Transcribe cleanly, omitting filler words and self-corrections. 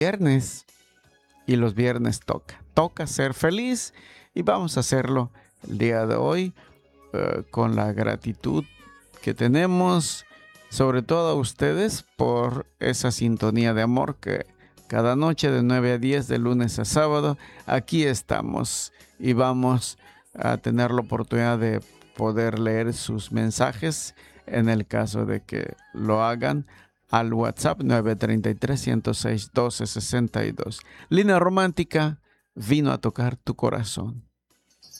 viernes y los viernes toca ser feliz y vamos a hacerlo el día de hoy con la gratitud que tenemos, sobre todo a ustedes por esa sintonía de amor que cada noche de 9 a 10, de lunes a sábado, aquí estamos y vamos a tener la oportunidad de poder leer sus mensajes en el caso de que lo hagan al WhatsApp 933-106-1262. Línea Romántica vino a tocar tu corazón.